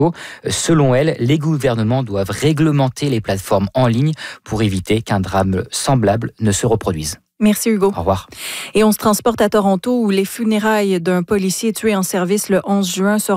Selon elle, les gouvernements doivent réglementer les plateformes en ligne pour éviter qu'un drame semblable ne se reproduise. Merci Hugo. Au revoir. Et on se transporte à Toronto où les funérailles d'un policier tué en service le 11 juin seront